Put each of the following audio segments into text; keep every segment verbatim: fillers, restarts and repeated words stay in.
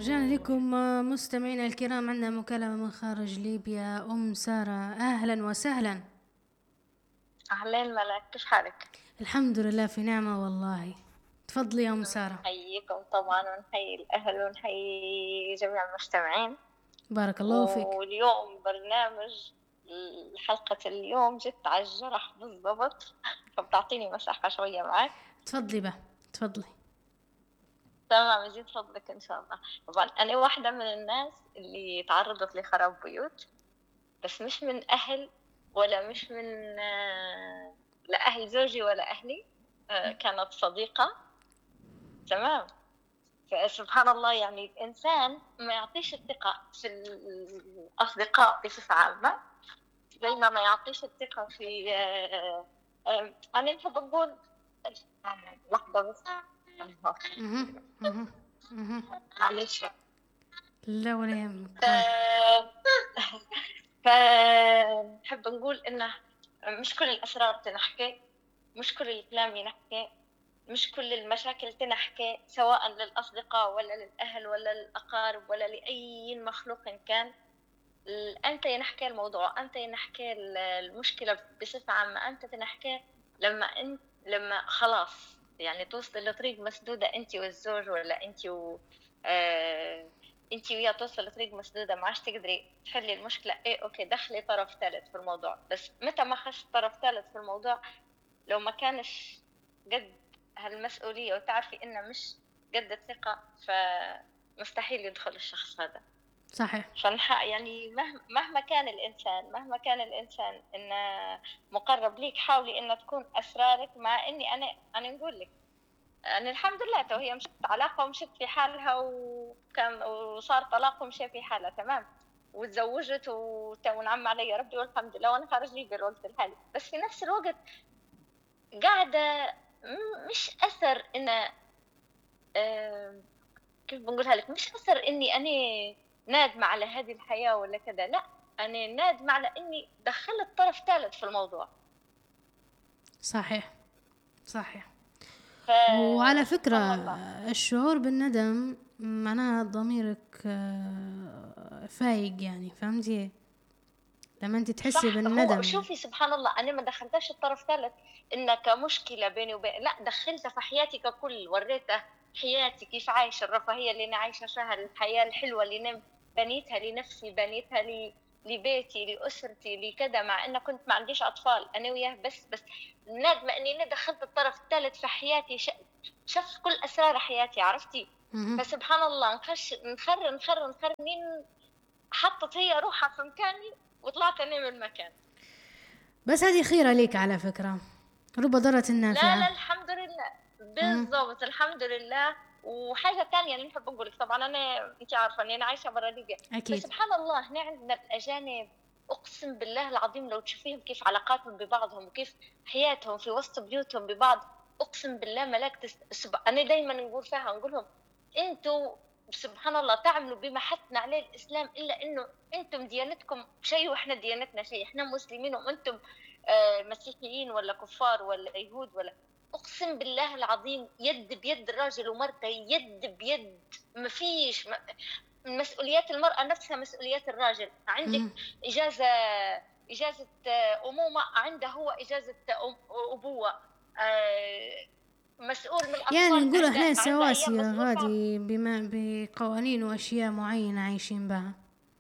رجعنا لكم مستمعينا الكرام، عندنا مكالمة من خارج ليبيا. أم سارة، أهلا وسهلا. أهلين ملاك، كيف حالك؟ الحمد لله في نعمة والله. تفضلي يا أم سارة. نحييكم طبعا ونحيي الأهل ونحيي جميع المستمعين. بارك الله فيك. واليوم برنامج حلقة اليوم جت على الجرح بالضبط. فبتعطيني مساحة شوية معك؟ تفضلي بقى، تفضلي. تمام، يزيد فضلك إن شاء الله. طبعا أنا واحدة من الناس اللي تعرضت لخراب بيوت، بس مش من أهل ولا مش من آه، لا أهل زوجي ولا أهلي. آه، كانت صديقة. تمام. فسبحان الله، يعني الإنسان ما يعطيش الثقة في الأصدقاء بصفة عامة زي ما ما يعطيش الثقة في آه، آه، أنا نحب نقول لحظة بس. مهم. مهم. مهم. معلش. لا ولا يهمك، قولي. ف- فنحب نقول إنه مش كل الأسرار تنحكي، مش كل الكلام ينحكي، مش كل المشاكل تنحكي، سواء للأصدقاء ولا للأهل ولا للأقارب ولا لأي مخلوق كان. أنت ينحكي الموضوع، أنت ينحكي المشكلة بصفة عامة، أنت تنحكي لما أنت لما خلاص يعني توصل لطريق مسدودة أنت والزوج، ولا أنت و آه... أنت وياه توصل لطريق مسدودة، ما عادش تقدري تحلي المشكلة. إيه أوكي، دخلي طرف ثالث في الموضوع. بس متى ما خش طرف ثالث في الموضوع، لو ما كانش قد هالمسؤولية وتعرفي إنه مش قد الثقة، فمستحيل يدخل الشخص هذا. صحيح. فنح يعني مهما مهما كان الإنسان مهما كان الإنسان إنه مقرب ليك، حاولي إنه تكون أسرارك. مع إني أنا أنا نقول لك، أنا الحمد لله تو هي مشت علاقة ومشت في حالها، وكان وصار طلاق ومشي في حالها تمام، وتزوجت وتو نعم علي ربي والحمد لله، وأنا خارج ليبيا قلت الحالي. بس في نفس الوقت قاعدة مش أثر إنه آه كيف بنقولها لك، مش أثر إني أنا نادمة على هذه الحياة ولا كذا، لا، أنا نادمة على إني دخلت طرف ثالث في الموضوع. صحيح. صحيح. وعلى فكرة، فسبحان الله. الشعور بالندم معناها ضميرك آه، فايق، يعني فهمتي؟ لما انت تحسي صح، هو بالندم. شوفي سبحان الله، أنا ما دخلتش الطرف ثالث إنه كمشكلة بيني وبين، لا، دخلته في حياتي ككل، وريته حياتي كيف عايشة، الرفاهية اللي أنا عايشة، الحياة الحلوة اللي أنا بنيتها لنفسي، بنيتها لي لبيتي لأسرتي لكذا، مع إنه كنت ما عنديش أطفال أنا وياه. بس بس نادمة إني أنا دخلت الطرف الثالث في حياتي، شفت كل أسرار حياتي، عرفتي؟ مهم. فسبحان الله، نخش نخر نخر نخر مين حطت هي روحها في مكاني وطلعت أنا من المكان. بس هذه خيرة ليك على فكرة، رب ضارة لا نافعة. لا، الحمد لله، مهم. بالضبط الحمد لله. وحاجة تانية اللي نحب أقولك، طبعا أنا أنت عارفة أني أنا عايشة برا ليبيا، أكيد. فسبحان الله هنا عندنا الأجانب، أقسم بالله العظيم لو تشوفيهم كيف علاقاتهم ببعضهم وكيف حياتهم في وسط بيوتهم ببعض، أقسم بالله ملاك تس... سب... أنا دايما نقول فيها نقولهم أنتوا سبحان الله تعملوا بما حثنا عليه الإسلام، إلا إنه أنتم ديانتكم شيء وإحنا ديانتنا شيء، إحنا مسلمين وأنتم آه مسيحيين ولا كفار ولا يهود ولا. اقسم بالله العظيم يد بيد الراجل ومرته، يد بيد، ما فيش ما مسؤوليات المرأة نفسها مسؤوليات الراجل. عندك مهم. إجازة إجازة أمومة، عنده هو إجازة أبوة. مسؤول من يعني الأطفال، نقول عنده احنا عنده أيام سواسية مسؤول فيها. غادي بما بقوانين واشياء معينة عايشين بها.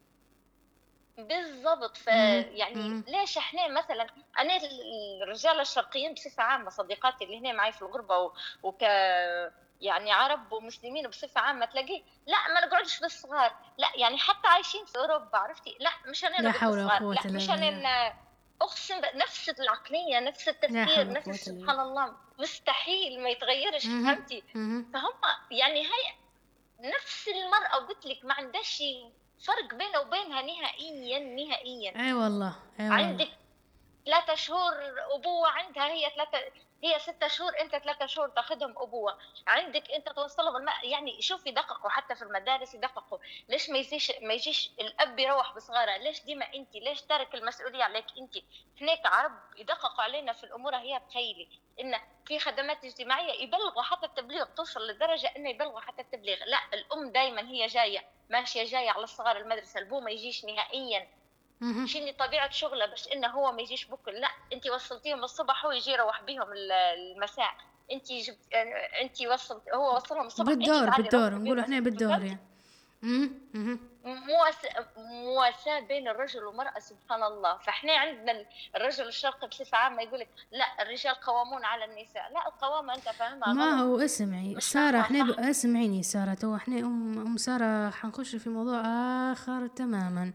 بالضبط. مهم. فيعني مهم. ليش احنا مثلا، انا الرجال الشرقيين بصفه عامه صديقاتي اللي هنا معي في الغربه و... وك يعني عرب ومسلمين بصفه عامه، تلاقيه لا ما نقعدش بالصغار، لا يعني حتى عايشين في اوروبا، عرفتي؟ لا مش انا لا نقعد حول ولا بالصغار، قوة لا الا مش بالله. انا. اقسم ب- نفس العقليه، نفس لا حول التفكير، ولا قوة نفس الا بالله. سبحان الله، مستحيل ما يتغيرش، مهم. فهمتي؟ مهم. فهم يعني هي نفس المرأة، قلت لك ما عندهاش فرق بينه وبينها نهائيا نهائيا. اي والله، اي والله. عندك ثلاثة شهور أبوة، عندها هي ثلاثة، هي ستة شهور، أنت ثلاثة شهور تاخذهم أبوة. عندك أنت توصلهم الماء، يعني شوف يدققوا حتى في المدارس يدققوا. ليش ما يجيش ما يجيش الأب يروح بصغارها؟ ليش ديما أنت؟ ليش تارك المسؤولية عليك أنت؟ هناك عرب يدققوا علينا في الأمور، هي تخيلي إن في خدمات اجتماعية يبلغوا حتى التبليغ، توصل لدرجة إنه يبلغوا حتى التبليغ. لا، الأم دايما هي جاية ماشية جاية على الصغار المدرسة، البو ما يجيش نهائيا، مهم. شيني طبيعة شغله بس إنه هو ما يجيش بكل. لا، أنت وصلتيهم الصبح هو يجي يروح بيهم ال- المساء. أنت جبت، أنت وصلت، هو وصلهم الصبح، أنت بالدور تعالي بالدور روحي بيهم نقول احنا المساء. بالدور فهمتي؟ يعني. مهم. مهم. مواساة مواساة بين الرجل والمرأة، سبحان الله. فاحنا عندنا الرجل الشرقي بصفة عامة يقولك لا الرجال قوامون على النساء. لا، القوامة أنت فاهمها ما غلط، هو اسمعي مش سارة، فاهمها احنا ب... صح. اسمعيني سارة، تو احنا ام ام سارة حنخش في موضوع اخر تماما،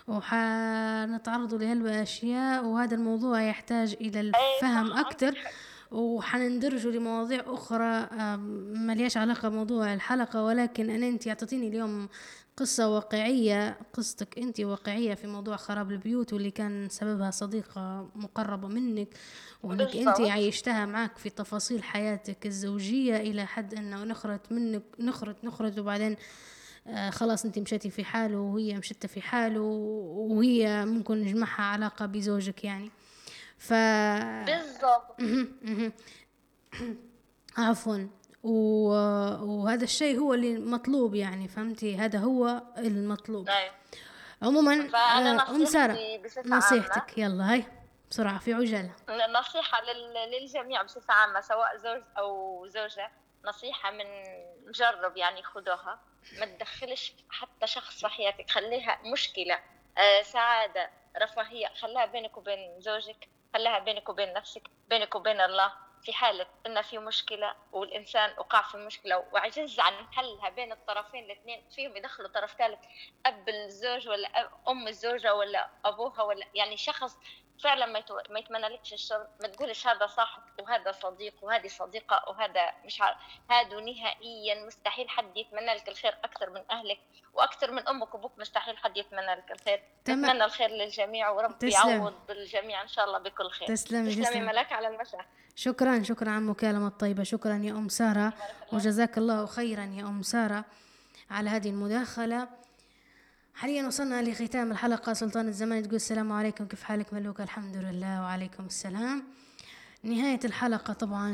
وحنتعرضوا لهالاشياء، وهذا الموضوع يحتاج الى اي الفهم صح، اكتر، عندك حق. وحنندرجوا لمواضيع اخرى آم، ما ليش علاقة بموضوع الحلقة، ولكن انا انت اعطيتيني اليوم قصة واقعية، قصتك انت واقعية في موضوع خراب البيوت، واللي كان سببها صديقة مقربة منك، وانك انت بالضبط. عايشتها معك في تفاصيل حياتك الزوجية الى حد انه نخرت منك، نخرت نخرت وبعدين آه خلاص انت مشيتي في حاله وهي مشت في حاله، وهي ممكن يجمعها علاقة بزوجك يعني. ف بالضبط. مهم، مهم. عفوا. و... وهذا الشيء هو اللي مطلوب يعني، فهمتي، هذا هو المطلوب. اي. عموما فأنا آه، ام سارة، نصيحتي بصفة عامة، نصيحتك يلا هاي بسرعة في عجالة. نصيحة لل- للجميع بصفة عامة، سواء زوج أو زوجة. نصيحة من مجرب يعني، خدوها. ما تدخلش حتى شخص في حياتك، خليها مشكلة، آه، سعادة، رفاهية، خليها بينك وبين زوجك، خليها بينك وبين نفسك، بينك وبين الله. في حالة إن في مشكلة والإنسان وقع في مشكلة وعجز عن حلها بين الطرفين الاثنين، فيهم يدخلوا طرف ثالث، أب الزوج ولا أب- أم الزوجة ولا أبوها، ولا يعني شخص فعلا ما يتو... ما يتمنى لكش الشر. ما تقولش هذا صاحب وهذا صديق وهذه صديقة وهذا مش عارف. هذا نهائيا مستحيل حد يتمنى لك الخير أكثر من أهلك وأكثر من أمك وأبوك. مستحيل حد يتمنى لك الخير. تمام. نتمنى الخير للجميع، ورب تسلم. يعوض الجميع إن شاء الله بكل خير. تسلمي تسلمي تسلم. ملاك على المساء. شكرا شكرا على المكالمة الطيبة، شكرا يا أم سارة، بارك الله. وجزاك الله خيرا يا أم سارة على هذه المداخلة. حاليا وصلنا لختام الحلقة. سلطان الزمان تقول السلام عليكم، كيف حالك ملوك؟ الحمد لله وعليكم السلام. نهاية الحلقة طبعا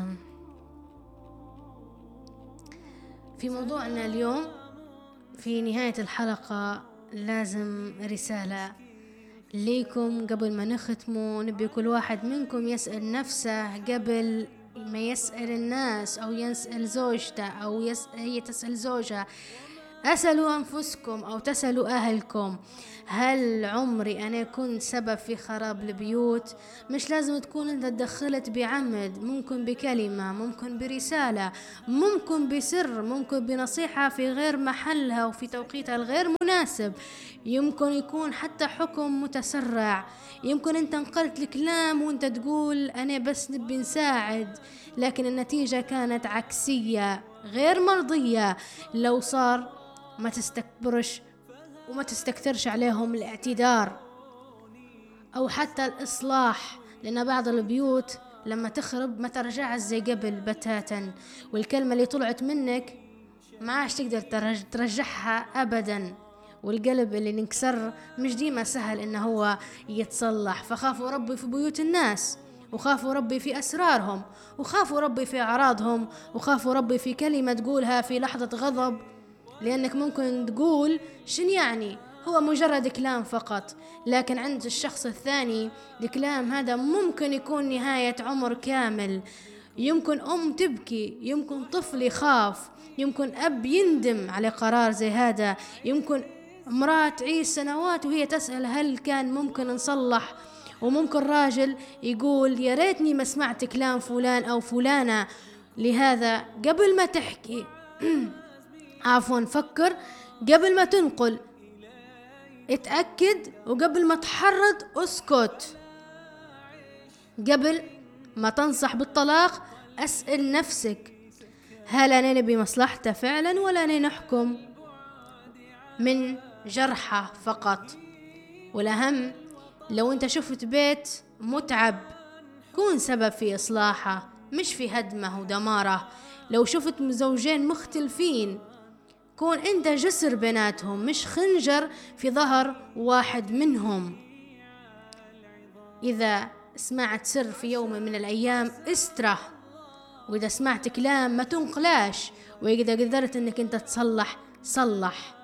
في موضوعنا اليوم، في نهاية الحلقة لازم رسالة ليكم قبل ما نختمه. نبي كل واحد منكم يسأل نفسه قبل ما يسأل الناس أو يسأل زوجته أو يس... هي تسأل زوجها. أسألوا أنفسكم أو تسألوا أهلكم، هل عمري أنا كنت سبب في خراب البيوت؟ مش لازم تكون أنت تدخلت بعمد، ممكن بكلمة، ممكن برسالة، ممكن بسر، ممكن بنصيحة في غير محلها وفي توقيتها الغير مناسب، يمكن يكون حتى حكم متسرع، يمكن أنت انقلت الكلام وأنت تقول أنا بس نبي نساعد، لكن النتيجة كانت عكسية غير مرضية. لو صار ما تستكبرش وما تستكترش عليهم الاعتذار أو حتى الإصلاح، لأن بعض البيوت لما تخرب ما ترجعها زي قبل بتاتا، والكلمة اللي طلعت منك ما عادش تقدر ترج ترجعها أبدا، والقلب اللي نكسر مش ديما سهل إنه هو يتصلح. فخافوا ربي في بيوت الناس، وخافوا ربي في أسرارهم، وخافوا ربي في أعراضهم، وخافوا ربي في كلمة تقولها في لحظة غضب، لأنك ممكن تقول شن يعني هو مجرد كلام فقط، لكن عند الشخص الثاني الكلام هذا ممكن يكون نهاية عمر كامل. يمكن أم تبكي، يمكن طفل يخاف، يمكن أب يندم على قرار زي هذا، يمكن امرأة تعيش سنوات وهي تسأل هل كان ممكن نصلح، وممكن راجل يقول يا ريتني ما سمعت كلام فلان أو فلانة. لهذا قبل ما تحكي عفوا فكر قبل ما تنقل، اتأكد، وقبل ما تحرض اسكت، قبل ما تنصح بالطلاق أسأل نفسك هل أنا نبي مصلحته فعلا ولا أنا نحكم من جرحه فقط. والأهم لو أنت شفت بيت متعب كون سبب في إصلاحه مش في هدمه ودماره. لو شفت زوجين مختلفين كون أنت جسر بيناتهم مش خنجر في ظهر واحد منهم. إذا سمعت سر في يوم من الأيام استره، وإذا سمعت كلام ما تنقلاش، وإذا قدرت إنك أنت تصلح صلح.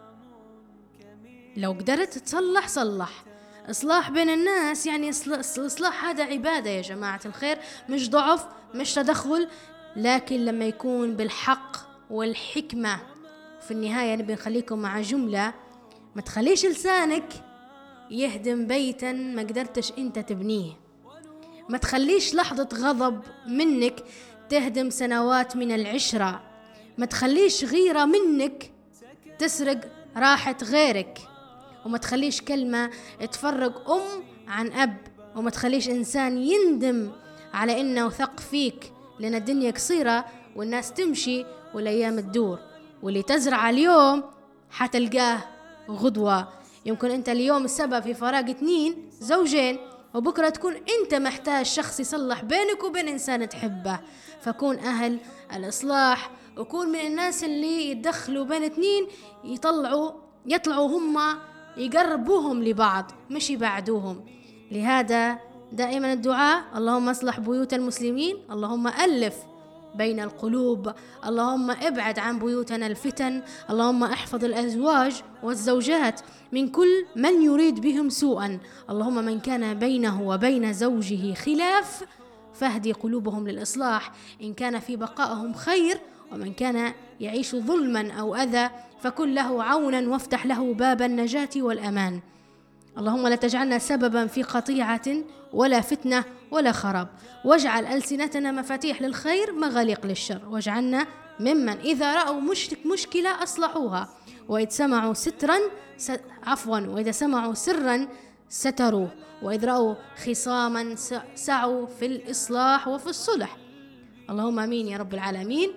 لو قدرت تصلح صلح. إصلاح بين الناس يعني إصلاح، هذا عبادة يا جماعة الخير، مش ضعف مش تدخل، لكن لما يكون بالحق والحكمة. في النهاية نبي نخليكم مع جملة: ما تخليش لسانك يهدم بيتا ما قدرتش انت تبنيه. ما تخليش لحظة غضب منك تهدم سنوات من العشرة. ما تخليش غيرة منك تسرق راحة غيرك. وما تخليش كلمة تفرق أم عن أب. وما تخليش إنسان يندم على إنه ثق فيك، لأن الدنيا قصيرة والناس تمشي والأيام تدور، واللي تزرع اليوم حتلقاه غدوة. يمكن أنت اليوم السبب في فراق اتنين زوجين، وبكرة تكون أنت محتاج شخص يصلح بينك وبين إنسان تحبه. فكون أهل الإصلاح، وكون من الناس اللي يدخلوا بين اتنين يطلعوا يطلعوا هما يقربوهم لبعض مش يبعدوهم. لهذا دائما الدعاء: اللهم اصلح بيوت المسلمين، اللهم ألف بين القلوب، اللهم ابعد عن بيوتنا الفتن، اللهم احفظ الأزواج والزوجات من كل من يريد بهم سوءا، اللهم من كان بينه وبين زوجه خلاف فاهدي قلوبهم للإصلاح، إن كان في بقائهم خير، ومن كان يعيش ظلما أو أذى فكن له عونا وافتح له باب النجاة والأمان. اللهم لا تجعلنا سببا في قطيعة ولا فتنة ولا خراب، واجعل ألسنتنا مفاتيح للخير مغاليق للشر، واجعلنا ممن إذا رأوا مشكلة أصلحوها، وإذا سمعوا سترا س... عفوا وإذا سمعوا سرا ستروه، وإذا رأوا خصاما سعوا في الإصلاح وفي الصلح. اللهم آمين يا رب العالمين.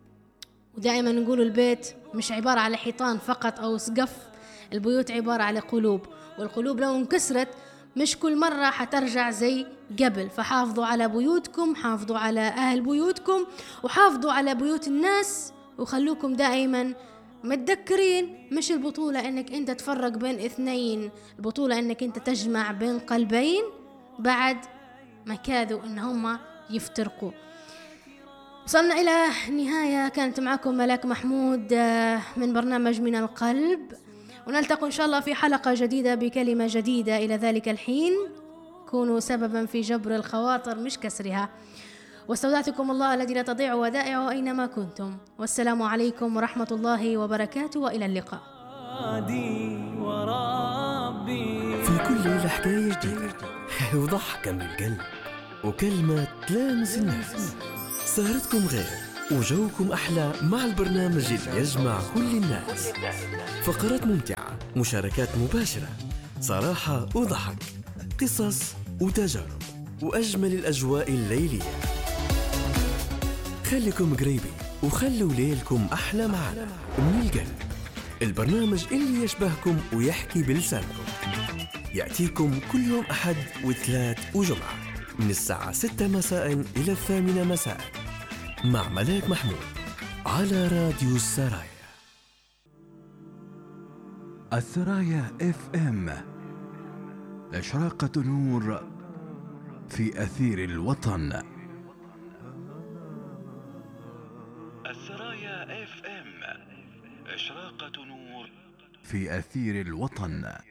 ودائما نقول البيت مش عبارة على حيطان فقط أو سقف، البيوت عبارة على قلوب، والقلوب لو انكسرت مش كل مرة حترجع زي قبل. فحافظوا على بيوتكم، حافظوا على أهل بيوتكم، وحافظوا على بيوت الناس، وخلوكم دائما متذكرين مش البطولة انك انت تفرق بين اثنين، البطولة انك انت تجمع بين قلبين بعد ما كادوا ان هما يفترقوا. وصلنا إلى نهاية، كانت معكم ملاك محمود من برنامج من القلب، ونلتقي إن شاء الله في حلقة جديدة بكلمة جديدة. إلى ذلك الحين كونوا سببا في جبر الخواطر مش كسرها، واستودعتكم الله الذي لا تضيع ودائعه أينما كنتم، والسلام عليكم ورحمة الله وبركاته، وإلى اللقاء. في كل ليلة حكاية جديدة وضحكة من القلب وكلمة تلامس النفس. سهرتكم غير وجوكم أحلى مع البرنامج اللي يجمع كل الناس. فقرات ممتعة، مشاركات مباشرة، صراحة وضحك، قصص وتجارب، وأجمل الأجواء الليلية. خليكم قريبين وخلوا ليلكم أحلى معنا. من القلب، البرنامج اللي يشبهكم ويحكي بلسانكم، يأتيكم كل يوم أحد وثلاث وجمعة من الساعة ستة مساء إلى الثامنة مساء مع ملاك محمود على راديو السرايا. السرايا اف ام، إشراقة نور في أثير الوطن. السرايا اف ام، إشراقة نور في أثير الوطن.